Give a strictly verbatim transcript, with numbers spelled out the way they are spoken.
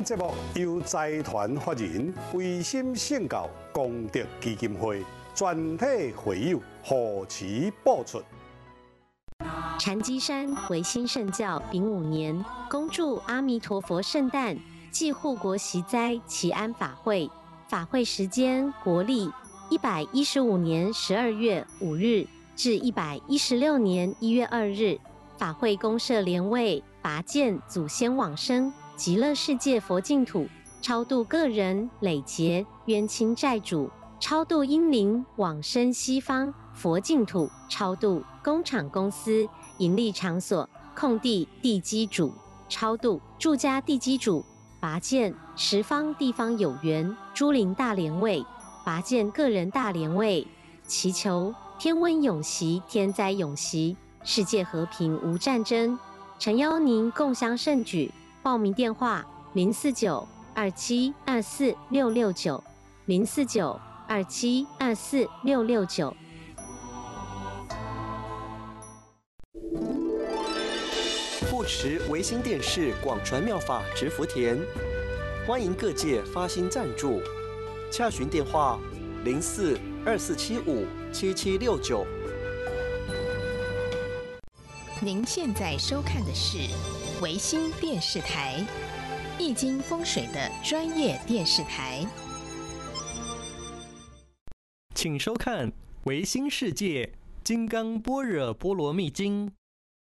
本节目由财团法人维新圣教功德基金会全体会友贺齐播出。 禅机山维新圣教丙午年，恭祝阿弥陀佛圣诞暨护国息灾祈安法会。法会时间国历一百一十五年十二月五日至一百一十六年一月二日。法会公设莲位，拔见祖先往生极乐世界佛净土，超度个人累劫冤亲债主，超度阴灵往生西方佛净土，超度工厂公司营利场所空地地基主，超度住家地基主，拔见十方地方有缘诸灵大莲位，拔见个人大莲位，祈求天温永息，天灾永息，世界和平无战争。诚邀您共襄盛举。报名电话：零四九二七二四六六九，零四九二七二四六六九。 护持维新电视广传妙法植福田，欢迎各界发心赞助，洽询电话：零四二四七五七七六九。 您现在收看的是维新电视台，易经风水的专业电视台。 请收看《维新世界金刚般若波罗蜜经》。